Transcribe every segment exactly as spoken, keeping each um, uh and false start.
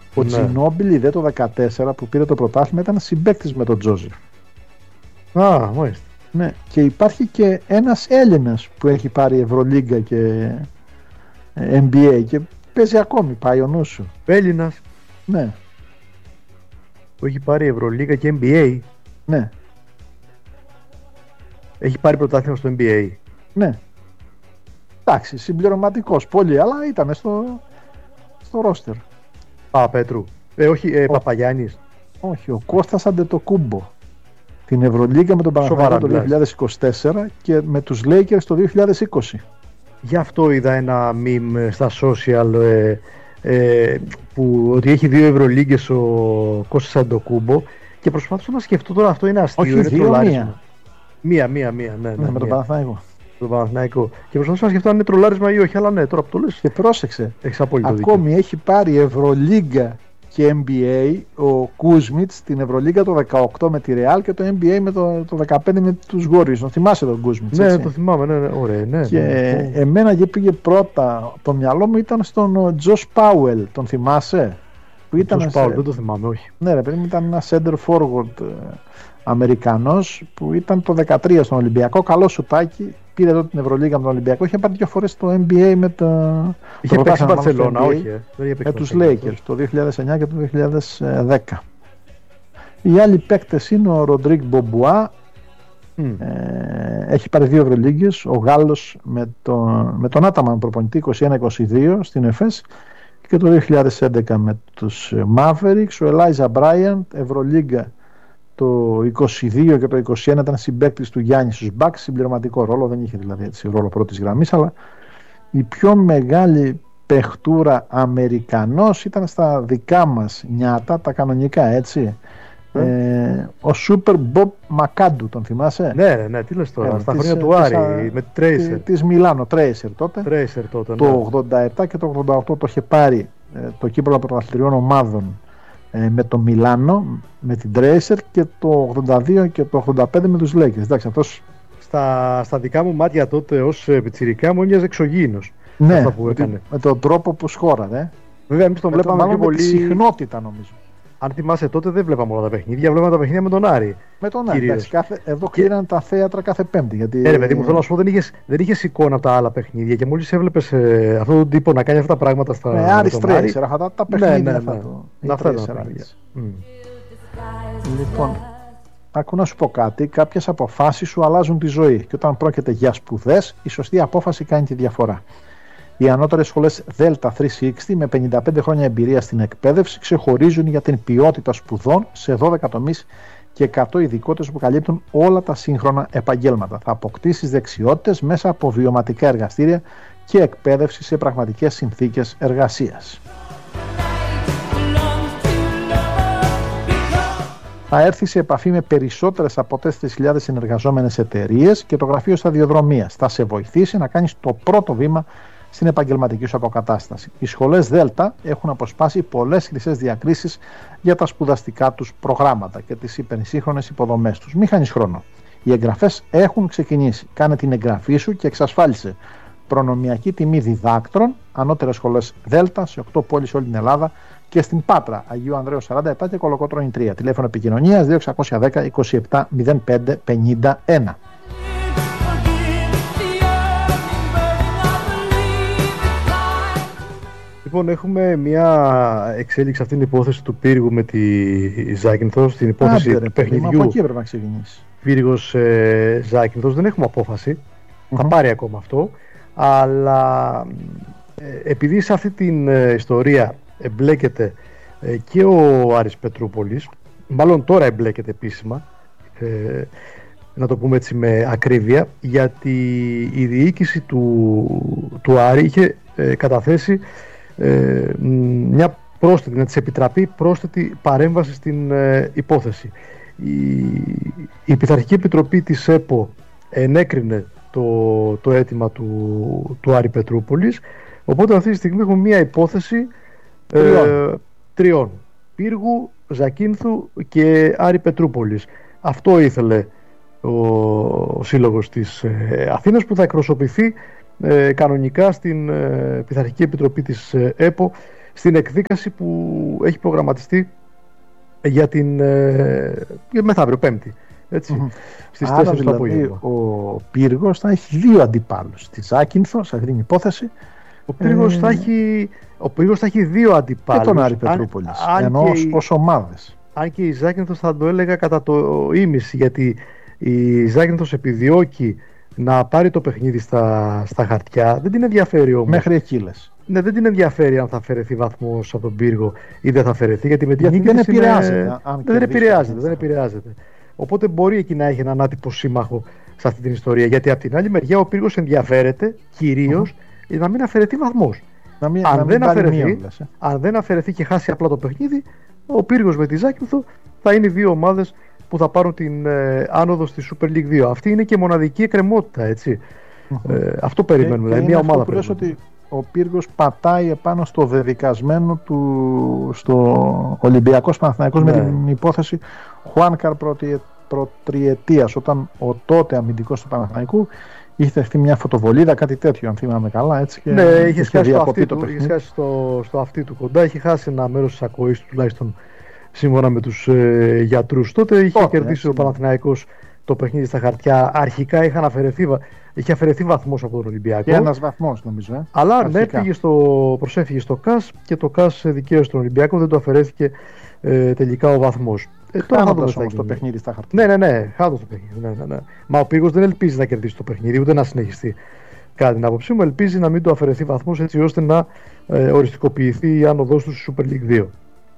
Ο Ναι. Τζινόμπιλι δε το δεκατέσσερα που πήρε το πρωτάθλημα ήταν συμπαίκτης με τον Τζόζεφ. Α, μάλιστα. Ναι. Και υπάρχει και ένας Έλληνας που έχει πάρει Ευρωλίγκα και N B A και παίζει ακόμη, πάει ο νους σου. Έλληνας Ναι, που έχει πάρει Ευρωλίγα και N B A. ναι, Έχει πάρει πρωτάθλημα στο N B A. ναι. Εντάξει, συμπληρωματικός πολύ, αλλά ήταν στο, στο ρόστερ. Α, Πέτρου. Ε, όχι, ε, Ο- Παπαγιάννης. Όχι, ο Κώστας Αντετοκούμπο. Την Ευρωλίγκα με τον Παναθηναϊκό Σοβαρά το μιλάς. δύο χιλιάδες είκοσι τέσσερα και με τους Lakers το δύο χιλιάδες είκοσι. Γι' αυτό είδα ένα meme στα social ε, ε, που ότι έχει δύο Ευρωλίγκες ο Κώστας Αντοκούμπο και προσπάθησα να σκεφτώ τώρα αυτό είναι αστείο. Όχι, είναι δύο, τρολάρισμα. Μία, μία, μία. Ναι, ναι, Ναι, με τον μία. Παναθηναϊκό. Τον Παναθηναϊκό. Και προσπαθούσα να σκεφτώ αν είναι τρολάρισμα ή όχι, αλλά ναι, τώρα που το λες Και πρόσεξε, έχεις απόλυτο δίκιο. ακόμη έχει πάρει Ευρωλίγκα και N B A ο Κούσμιτς, την Ευρωλίγκα το δεκαοκτώ με τη Real και το N B A με το, το δεκαπέντε με τους Warriors. Το θυμάσαι τον Κούσμιτς, Ναι, έτσι? το θυμάμαι, ναι, ναι, ωραία, ναι. Και ναι. εμένα και πήγε πρώτα, το μυαλό μου ήταν στον Τζος Πάουελ, τον θυμάσαι? Που ήταν Τζος σε- Πάουλ, δεν το θυμάμαι, όχι. Ναι ρε παιδί μου, ήταν ένα center forward ε, Αμερικανός που ήταν το δεκατρία στον Ολυμπιακό, καλό σουτάκι, πήρε εδώ την Ευρωλίγα με τον Ολυμπιακό, είχε πάρει δύο φορές το N B A με τα... Είχε το παίξει πρωτάθλημα μάλλον στο Μπαρσελόνα, N B A, όχι. Ε. Δεν είχε παίξει με τους Μπαρσελόνα. Lakers το δύο χιλιάδες εννιά και το δύο χιλιάδες δέκα. Οι άλλοι παίκτες είναι ο Ροντρίγκ Μπομπουά, Μμ. ε, έχει πάρει δύο Ευρωλίγκες, ο Γάλλος με, το, με τον Άταμαν προπονητή είκοσι ένα είκοσι δύο στην ΕΦΕΣ και το δύο χιλιάδες έντεκα με τους Mavericks, ο Ελάιζα Μπράιαντ, Ευρωλίγκα το είκοσι δύο και το είκοσι ένα ήταν συμπαίκτης του Γιάννη στους Bucks, συμπληρωματικό ρόλο, δεν είχε δηλαδή έτσι ρόλο πρώτης γραμμής, αλλά η πιο μεγάλη παιχτούρα Αμερικανός ήταν στα δικά μας νιάτα, τα κανονικά, έτσι. Ε. Ε, ο Super Bob Μακάντου, τον θυμάσαι? Ναι, ναι, ναι, τι λες τώρα, Ε, στα της- χρόνια του της- Άρη, α- με τη Tracer. Τη- της Μιλάνο, Tracer τότε. Tracer τότε, ναι. Το ογδόντα επτά και το ογδόντα οκτώ το είχε πάρει ε, το κύπελλο πρωταθλητριών ομάδων ε, με το Μιλάνο, με την Tracer, και το ογδόντα δύο και το ογδόντα πέντε με τους Lakers. Εντάξει, αυτός, Στα, στα δικά μου μάτια τότε ως ε, πιτσιρικά μου έμοιαζε εξωγήινος. ναι, αυτά που με, τη- έκανε. με τον τρόπο που σκόραρε. Βέβαια, εμείς τον Με το- βλέπαμε μάλλον πιο με τη πολύ. συχνότητα, νομίζω. Αν θυμάσαι, τότε δεν βλέπαμε όλα τα παιχνίδια, βλέπαμε τα παιχνίδια με τον Άρη. Με τον Άρη, Κυρίως. εντάξει, κάθε, εδώ Και- κλείναν τα θέατρα κάθε Πέμπτη. Γιατί... Ε, ρε παιδί μου, θέλω να σου πω, δεν είχες, δεν είχες εικόνα από τα άλλα παιχνίδια και μόλις έβλεπες ε, αυτόν τον τύπο να κάνει αυτά τα πράγματα στα. με με Άρη τον Άρη. Tracer, αυτά τα, τα Ναι, παιχνίδια. ναι, αυτά ναι. το- Να η αυτά ήταν Tracer, τα παιχνίδια. έτσι. Μμ. Λοιπόν, άκου να σου πω κάτι. Κάποιες αποφάσεις σου αλλάζουν τη ζωή. Και όταν πρόκειται για σπουδές, η σωστή απόφαση κάνει τη διαφορά. Οι ανώτερες σχολές Delta τριακόσια εξήντα με πενήντα πέντε χρόνια εμπειρία στην εκπαίδευση ξεχωρίζουν για την ποιότητα σπουδών σε δώδεκα τομείς και εκατό ειδικότητες που καλύπτουν όλα τα σύγχρονα επαγγέλματα. Θα αποκτήσεις δεξιότητες μέσα από βιωματικά εργαστήρια και εκπαίδευση σε πραγματικές συνθήκες εργασίας. Θα έρθει σε επαφή με περισσότερες από τέσσερις χιλιάδες συνεργαζόμενες εταιρείες και το γραφείο σταδιοδρομίας. Θα σε βοηθήσει να κάνεις το πρώτο βήμα στην επαγγελματική σου αποκατάσταση. Οι σχολές Δέλτα έχουν αποσπάσει πολλές χρυσές διακρίσεις για τα σπουδαστικά τους προγράμματα και τις υπερσύγχρονες υποδομές τους. Μη χάνεις χρόνο. Οι εγγραφές έχουν ξεκινήσει. Κάνε την εγγραφή σου και εξασφάλισε προνομιακή τιμή διδάκτρων, ανώτερες σχολές Δέλτα σε οκτώ πόλεις σε όλη την Ελλάδα και στην Πάτρα, Αγίου Ανδρέου σαράντα επτά και Κολοκότρωνη τρία. Τηλέφωνο επικοινωνίας δύο έξι ένα μηδέν είκοσι επτά μηδέν πέντε πενήντα ένα. Λοιπόν, έχουμε μια εξέλιξη αυτήν την υπόθεση του πύργου με τη Ζάκυνθος, την υπόθεση Άντε, ρε, του παιδί μου, από παιχνιδιού εκεί έπρεπε να ξεκινήσει. πύργος ε, Ζάκυνθος. Δεν έχουμε απόφαση, θα πάρει ακόμα αυτό, αλλά ε, επειδή σε αυτή την ε, ιστορία εμπλέκεται ε, και ο Άρης Πετρούπολης, μάλλον τώρα εμπλέκεται επίσημα, ε, να το πούμε έτσι με ακρίβεια, γιατί η διοίκηση του, του Άρη είχε ε, καταθέσει ε, μια πρόσθετη, να της επιτραπεί πρόσθετη παρέμβαση στην ε, υπόθεση. Η, η Πειθαρχική Επιτροπή της ΕΠΟ ενέκρινε το, το αίτημα του, του Άρη Πετρούπολης, οπότε αυτή τη στιγμή έχουμε μια υπόθεση ε, Τριών. τριών, Πύργου, Ζακύνθου και Άρη Πετρούπολης. Αυτό ήθελε ο, ο σύλλογος της ε, Αθήνας, που θα εκπροσωπηθεί ε, κανονικά στην ε, Πειθαρχική Επιτροπή της ε, ΕΠΟ στην εκδίκαση που έχει προγραμματιστεί για την ε, για μεθαύριο Πέμπτη. Έτσι, mm-hmm. στις Άρα δηλαδή ο Πύργος θα έχει δύο αντιπάλους. Τη Ζάκυνθο, σε αυτή την υπόθεση. Ο Πύργος, ε... θα, έχει, ο Πύργος θα έχει δύο αντιπάλους. Και τον Άρη Πετρούπολης. Ενώ ως ομάδες. Αν και η Ζάκυνθος θα το έλεγα κατά το ίμιση, γιατί η Ζάκυνθος επιδιώκει να πάρει το παιχνίδι στα, στα χαρτιά. Δεν την ενδιαφέρει όμως. Μέχρι εκεί λες. Ναι, δεν την ενδιαφέρει αν θα αφαιρεθεί βαθμός από τον Πύργο ή δεν θα αφαιρεθεί, γιατί με τη δεν επηρεάζεται. Είναι... Δεν επηρεάζεται, δεν επηρεάζεται. Οπότε μπορεί εκεί να έχει έναν άτυπο σύμμαχο σε αυτή την ιστορία. Γιατί από την άλλη μεριά ο Πύργος ενδιαφέρεται κυρίως mm-hmm. για να μην αφαιρεθεί βαθμός. Να μην, αν, να μην δεν αφαιρεθεί, μείον, αν δεν αφαιρεθεί και χάσει απλά το παιχνίδι, ο Πύργος με τη Ζάκυνθο θα είναι οι δύο ομάδες που θα πάρουν την ε, άνοδο στη Super League δύο. Αυτή είναι και μοναδική εκκρεμότητα, έτσι. Mm-hmm. Ε, αυτό περιμένουμε. Ε, μια ομάδα που λες ότι ο Πύργος πατάει επάνω στο δεδικασμένο του στο Ολυμπιακός Παναθηναϊκός, ναι. με την υπόθεση Χουάνκαρ προτριετίας, όταν ο τότε αμυντικός του Παναθηναϊκού είχε δεχτεί μια φωτοβολίδα, κάτι τέτοιο, αν θυμάμαι καλά. Έτσι, και ναι, είχε σκάσει στο αυτί του, είχε σκάσει στο, στο αυτί του κοντά, είχε χάσει ένα μέρος της ακοής του, τουλάχιστον σύμφωνα με τους ε, γιατρούς. Τότε είχε τότε, κερδίσει έτσι, ο Παναθηναϊκός το παιχνίδι στα χαρτιά. Αρχικά είχαν αφαιρεθεί, είχε αφαιρεθεί βαθμός από τον Ολυμπιακό. Και ένας βαθμός νομίζω. Ε. Αλλά ναι, πήγε στο, προσέφυγε στο ΚΑΣ και το ΚΑΣ δικαίωσε τον Ολυμπιακό, δεν το αφαιρέθηκε ε, τελικά ο βαθμός. Ε, Χάνοντας όμως το παιχνίδι στα χαρτιά. Ναι, ναι, ναι, χάνοντας το παιχνίδι. Ναι, ναι, ναι. Μα ο Πύργος δεν ελπίζει να κερδίσει το παιχνίδι, ούτε να συνεχιστεί. Κατά την άποψή μου, ελπίζει να μην του αφαιρεθεί βαθμός, έτσι ώστε να ε, οριστικοποιηθεί η άνοδός του στη Super League δύο.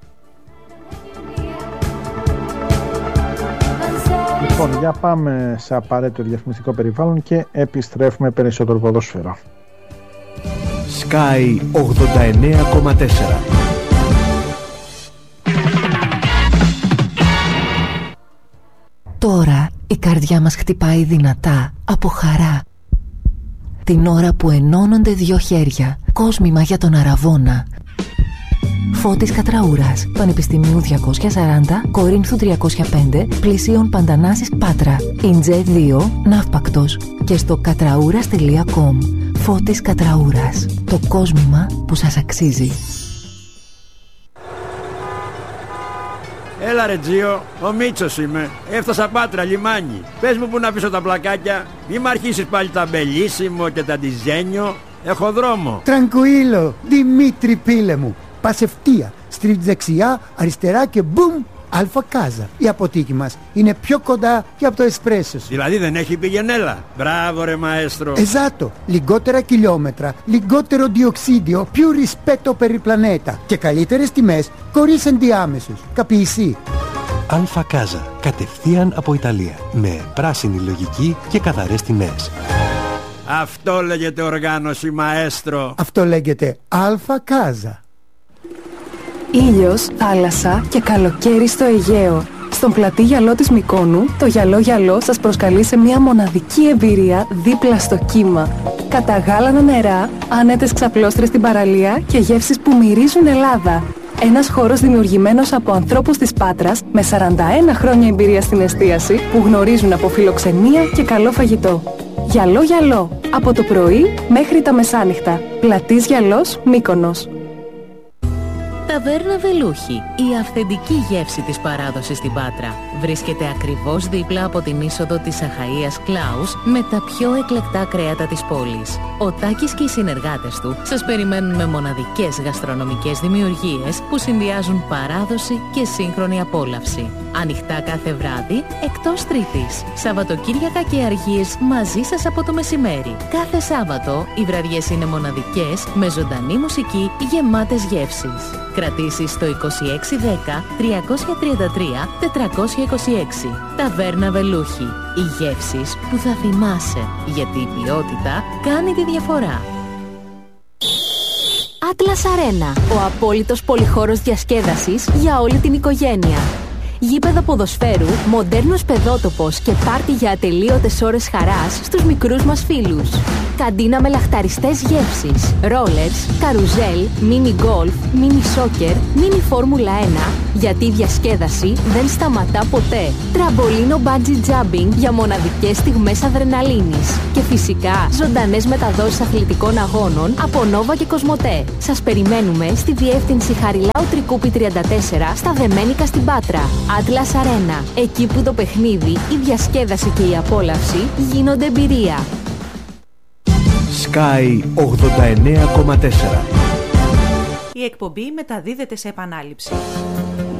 Λοιπόν, για πάμε σε απαραίτητο διαφημιστικό περιβάλλον και επιστρέφουμε περισσότερο ποδόσφαιρο. Sky ογδόντα εννέα κόμμα τέσσερα. Τώρα η καρδιά μας χτυπάει δυνατά από χαρά. Την ώρα που ενώνονται δύο χέρια, κόσμημα για τον Αραβώνα. Φώτης Κατραούρας, Πανεπιστημίου διακόσια σαράντα, Κορίνθου τριακόσια πέντε, Πλησίων Παντανάσης Πάτρα, Ιντζέ δύο, Ναύπακτος και στο κατραούρας τελεία κομ. Φώτης Κατραούρας, το κόσμημα που σας αξίζει. Έλα ρε Τζίο, ο Μίτσος είμαι. Έφτασα Πάτρα, λιμάνι. Πες μου που να πίσω τα πλακάκια. Μη μ' αρχίσεις πάλι τα μπελίσιμο και τα ντιζένιο. Έχω δρόμο. Τρανκουίλο, Δημήτρη πίλε μου. Πας ευθεία, στρίβεις δεξιά, αριστερά και μπουμ, Αλφα Κάζα. Η αποθήκη μας είναι πιο κοντά και από το εσπρέσο σου. Δηλαδή δεν έχει πηγενέλα. Μπράβο ρε μαέστρο. Εζάτο, λιγότερα χιλιόμετρα, λιγότερο διοξίδιο, più rispetto per il pianeta και καλύτερες τιμές χωρίς ενδιάμεσους. Καπιεισί. Αλφα Κάζα, κατευθείαν από Ιταλία, με πράσινη λογική και καθαρές τιμές. Αυτό λέγεται οργάνωση μαέστρο. Αυτό λέγεται Αλφα Κάζα. Ήλιος, θάλασσα και καλοκαίρι στο Αιγαίο. Στον πλατή γυαλό της Μυκόνου, το γυαλό γυαλό σας προσκαλεί σε μια μοναδική εμπειρία δίπλα στο κύμα. Καταγάλανα νερά, άνετες ξαπλώστρες στην παραλία και γεύσεις που μυρίζουν Ελλάδα. Ένας χώρος δημιουργημένος από ανθρώπους της Πάτρας με σαράντα ένα χρόνια εμπειρία στην εστίαση που γνωρίζουν από φιλοξενία και καλό φαγητό. Γυαλό γυαλό, από το πρωί μέχρι τα μεσάνυχτα. Πλατής γυαλός, Μύκονος. Ταβέρνα Βελούχη, η αυθεντική γεύση της παράδοσης στην Πάτρα. Βρίσκεται ακριβώς δίπλα από την είσοδο της Αχαΐας Κλάους με τα πιο εκλεκτά κρέατα της πόλης. Ο Τάκης και οι συνεργάτες του σας περιμένουν με μοναδικές γαστρονομικές δημιουργίες που συνδυάζουν παράδοση και σύγχρονη απόλαυση. Ανοιχτά κάθε βράδυ, εκτός Τρίτης. Σαββατοκύριακα και αργίες μαζί σας από το μεσημέρι. Κάθε Σάββατο οι βραδιές είναι μοναδικές με ζωντανή μουσική γεμάτες γεύσεις. Κρατήσεις στο είκοσι έξι δέκα τριακόσια τριάντα τρία τετρακόσια είκοσι έξι. Ταβέρνα Βελούχη. Οι γεύσεις που θα θυμάσαι, γιατί η ποιότητα κάνει τη διαφορά. Atlas Arena, ο απόλυτος πολυχώρος διασκέδασης για όλη την οικογένεια. γήπεδο ποδοσφαίρου, μοντέρνος παιδότοπος και πάρτι για ατελείωτες ώρες χαράς στους μικρούς μας φίλους. Καντίνα με λαχταριστές γεύσεις, ρόλερς, καρουζέλ, μίνι γκολφ, μίνι σόκερ, μίνι φόρμουλα ένα, γιατί η διασκέδαση δεν σταματά ποτέ. Τραμπολίνο μπάντζι τζάμπινγκ για μοναδικές στιγμές αδρεναλίνης. Και φυσικά ζωντανές μεταδόσεις αθλητικών αγώνων από Νόβα και Κοσμοτέ. Σας περιμένουμε στη διεύθυνση Χαριλάου Τρικούπη τριάντα τέσσερα στα Δεμένικα στην Πάτρα. Atlas Arena, εκεί που το παιχνίδι, η διασκέδαση και η απόλαυση γίνονται εμπειρία. Sky ογδόντα εννέα κόμμα τέσσερα. Η εκπομπή μεταδίδεται σε επανάληψη.